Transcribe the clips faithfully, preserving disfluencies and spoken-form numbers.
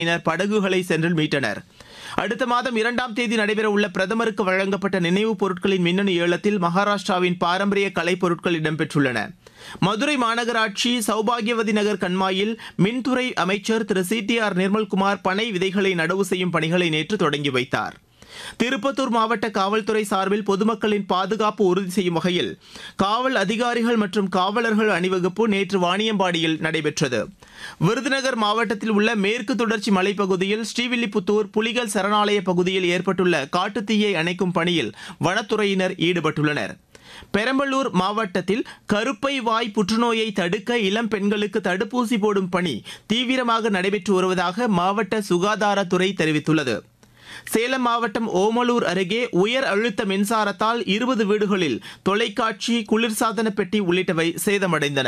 படகுகளை சென்று மீட்டனர். அடுத்த மாதம் இரண்டாம் தேதி நடைபெறவுள்ள பிரதமருக்கு வழங்கப்பட்ட நினைவுப் பொருட்களின் மின்னணு ஏலத்தில் மகாராஷ்டிராவின் பாரம்பரிய கலைப் பொருட்கள் இடம்பெற்றுள்ளன. மதுரை மாநகராட்சி சௌபாகியவதி நகர் கண்மாயில் மின்துறை அமைச்சர் திரு சி டி ஆர் நிர்மல்குமார் பனை விதைகளை நடவு செய்யும் பணிகளை நேற்று தொடங்கி வைத்தார். திருப்பத்தூர் மாவட்ட காவல்துறை சார்பில் பொதுமக்களின் பாதுகாப்பு உறுதி செய்யும் வகையில் காவல் அதிகாரிகள் மற்றும் காவலர்கள் அணிவகுப்பு நேற்று வாணியம்பாடியில் நடைபெற்றது. விருதுநகர் மாவட்டத்தில் உள்ள மேற்கு தொடர்ச்சி மலைப்பகுதியில் ஸ்ரீவில்லிபுத்தூர் புலிகள் சரணாலய பகுதியில் ஏற்பட்டுள்ள காட்டுத்தீயை அணைக்கும் பணியில் வனத்துறையினர் ஈடுபட்டுள்ளனர். பெரம்பலூர் மாவட்டத்தில் கருப்பை வாய் புற்றுநோயை தடுக்க இளம் பெண்களுக்கு தடுப்பூசி போடும் பணி தீவிரமாக நடைபெற்று வருவதாக மாவட்ட சுகாதாரத்துறை தெரிவித்துள்ளது. சேலம் மாவட்டம் ஓமலூர் அருகே உயர் அழுத்த மின்சாரத்தால் இருபது வீடுகளில் தொலைக்காட்சி, குளிர்சாதன பெட்டி உள்ளிட்டவை சேதமடைந்தன.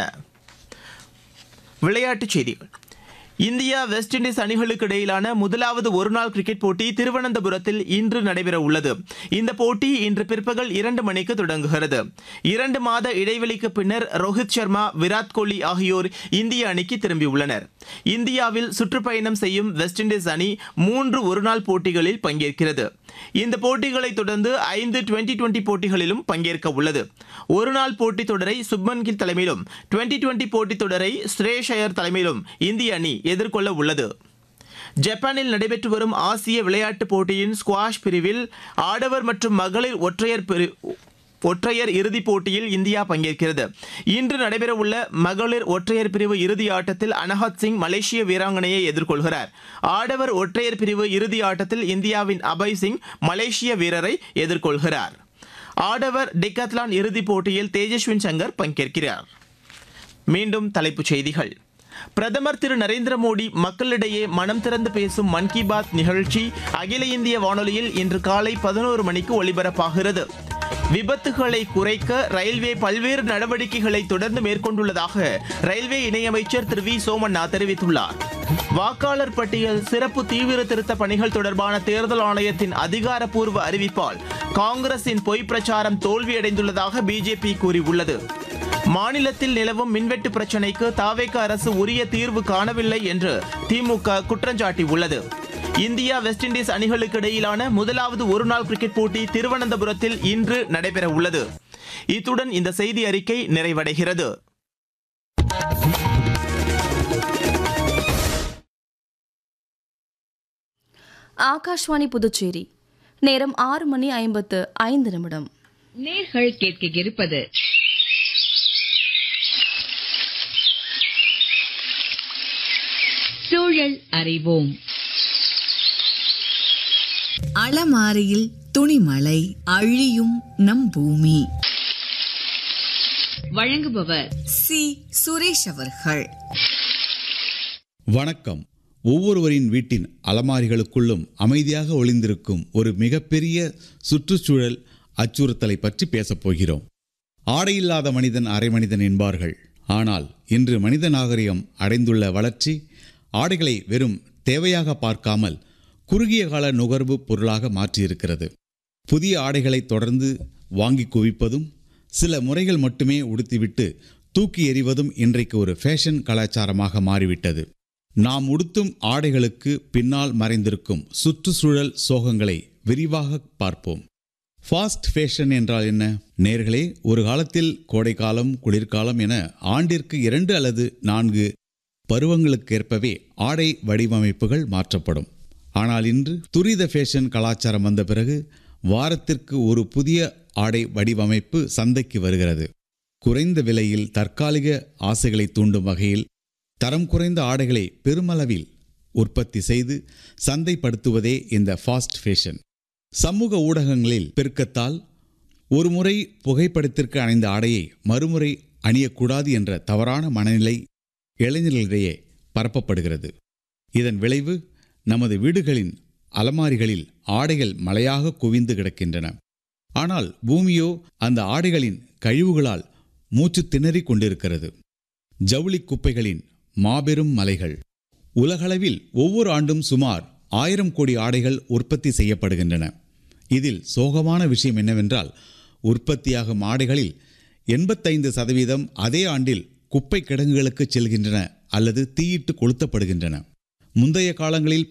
விளையாட்டுச் செய்திகள். இந்தியா வெஸ்ட் இண்டீஸ் அணிகளுக்கு இடையிலான முதலாவது ஒருநாள் கிரிக்கெட் போட்டி திருவனந்தபுரத்தில் இன்று நடைபெற உள்ளது. இந்த போட்டி இன்று பிற்பகல் இரண்டு மணிக்கு தொடங்குகிறது. இரண்டு மாத இடைவெளிக்கு பின்னர் ரோஹித் சர்மா, விராட் கோலி ஆகியோர் இந்திய அணிக்கு திரும்பியுள்ளனர். இந்தியாவில் சுற்றுப்பயணம் செய்யும் வெஸ்ட் இண்டீஸ் அணி மூன்று ஒருநாள் போட்டிகளில் பங்கேற்கிறது. இந்த போட்டிகளை தொடர்ந்து ஐந்து டுவெண்டி டுவெண்டி போட்டிகளிலும் பங்கேற்க உள்ளது. ஒருநாள் போட்டித் தொடரை சுப்மன் கில் தலைமையிலும், டுவெண்டி டுவெண்டி போட்டித் தொடரை ஸ்ரேஷ் ஐயர் தலைமையிலும் இந்திய அணி எதிர்கொள்ள உள்ளது. ஜப்பானில் நடைபெற்று வரும் ஆசிய விளையாட்டுப் போட்டியின் ஸ்குவாஷ் பிரிவில் ஆடவர் மற்றும் மகளிர் ஒற்றையர் ஒற்றையர் இறுதிப் போட்டியில் இந்தியா பங்கேற்கிறது. இன்று நடைபெறவுள்ள மகளிர் ஒற்றையர் பிரிவு இறுதி ஆட்டத்தில் அனஹத் சிங் மலேசிய வீராங்கனையை எதிர்கொள்கிறார். ஆடவர் ஒற்றையர் பிரிவு இறுதி ஆட்டத்தில் இந்தியாவின் அபய் சிங் மலேசிய வீரரை எதிர்கொள்கிறார். ஆடவர் டிகத்லான் இறுதிப் போட்டியில் தேஜஸ்வின் சங்கர் பங்கேற்கிறார். மீண்டும் தலைப்புச் செய்திகள். பிரதமர் திரு நரேந்திர மோடி மக்களிடையே மனம் திறந்து பேசும் மன் கி பாத் நிகழ்ச்சி அகில இந்திய வானொலியில் இன்று காலை பதினோரு மணிக்கு ஒலிபரப்பாகிறது. விபத்துகளை குறைக்க ரயில்வே பல்வேறு நடவடிக்கைகளை தொடர்ந்து மேற்கொண்டுள்ளதாக ரயில்வே இணையமைச்சர் திரு வி சோமண்ணா தெரிவித்துள்ளார். வாக்காளர் பட்டியல் சிறப்பு தீவிர திருத்த பணிகள் தொடர்பான தேர்தல் ஆணையத்தின் அதிகாரப்பூர்வ அறிவிப்பால் காங்கிரசின் பொய் பிரச்சாரம் தோல்வியடைந்துள்ளதாக பிஜேபி கூறியுள்ளது. மாநிலத்தில் நிலவும் மின்வெட்டு பிரச்சினைக்கு தாவேக அரசு உரிய தீர்வு காணவில்லை என்று திமுக குற்றஞ்சாட்டியுள்ளது. இந்தியா வெஸ்ட் இண்டீஸ் அணிகளுக்கு இடையிலான முதலாவது ஒருநாள் கிரிக்கெட் போட்டி திருவனந்தபுரத்தில் இன்று நடைபெற உள்ளது. இத்துடன் இந்த செய்தி அறிக்கை நிறைவடைகிறது. ஆகாஷ்வாணி புதுச்சேரி. நேரம் ஆறு மணி ஐம்பத்து ஐந்து நிமிடம். நேர்கள் கேட்க இருப்பது சூழல் அறிவோம். அலமாரியில் துணிமலை அழியும் நம் பூமி. வழங்குபவர் சி சுரேஷ் அவர்கள். வணக்கம். ஒவ்வொருவரின் வீட்டின் அலமாரிகளுக்குள்ளும் அமைதியாக ஒளிந்திருக்கும் ஒரு மிகப்பெரிய சுற்றுச்சூழல் அச்சுறுத்தலை பற்றி பேசப் போகிறோம். ஆடையில்லாத மனிதன் அரை மனிதன் என்பார்கள். ஆனால் இன்று மனித நாகரிகம் அடைந்துள்ள வளர்ச்சி ஆடைகளை வெறும் தேவையாக பார்க்காமல் குறுகிய கால நுகர்வு பொருளாக மாற்றியிருக்கிறது. புதிய ஆடைகளை தொடர்ந்து வாங்கி குவிப்பதும் சில முறைகள் மட்டுமே உடுத்திவிட்டு தூக்கி எறிவதும் இன்றைக்கு ஒரு ஃபேஷன் கலாச்சாரமாக மாறிவிட்டது. நாம் உடுத்தும் ஆடைகளுக்கு பின்னால் மறைந்திருக்கும் சுற்றுச்சூழல் சோகங்களை விரிவாக பார்ப்போம். ஃபாஸ்ட் ஃபேஷன் என்றால் என்ன? நேர்களே, ஒரு காலத்தில் கோடைக்காலம், குளிர்காலம் என ஆண்டிற்கு இரண்டு அல்லது நான்கு பருவங்களுக்கேற்பவே ஆடை வடிவமைப்புகள் மாற்றப்படும். ஆனால் இன்று துரித ஃபேஷன் கலாச்சாரம் வந்த பிறகு வாரத்திற்கு ஒரு புதிய ஆடை வடிவமைப்பு சந்தைக்கு வருகிறது. குறைந்த விலையில் தற்காலிக ஆசைகளை தூண்டும் வகையில் தரம் குறைந்த ஆடைகளை பெருமளவில் உற்பத்தி செய்து சந்தைப்படுத்துவதே இந்த ஃபாஸ்ட் ஃபேஷன். சமூக ஊடகங்களில் பெருக்கத்தால் ஒரு முறை புகைப்படத்திற்கு அணிந்த ஆடையை மறுமுறை அணியக்கூடாது என்ற தவறான மனநிலை இளைஞர்களிடையே பரப்பப்படுகிறது. இதன் விளைவு நமது வீடுகளின் அலமாரிகளில் ஆடைகள் மலையாக குவிந்து கிடக்கின்றன. ஆனால் பூமியோ அந்த ஆடைகளின் கழிவுகளால் மூச்சு திணறிக் கொண்டிருக்கிறது. ஜவுளி குப்பைகளின் மாபெரும் மலைகள். உலகளவில் ஒவ்வொரு ஆண்டும் சுமார் ஆயிரம் கோடி ஆடைகள் உற்பத்தி செய்யப்படுகின்றன. இதில் சோகமான விஷயம் என்னவென்றால், உற்பத்தியாகும் ஆடைகளில் எண்பத்தைந்து சதவீதம் அதே ஆண்டில் குப்பை கிடங்குகளுக்கு செல்கின்றன அல்லது தீயிட்டு கொளுத்தப்படுகின்றன. முந்தைய காலங்களில்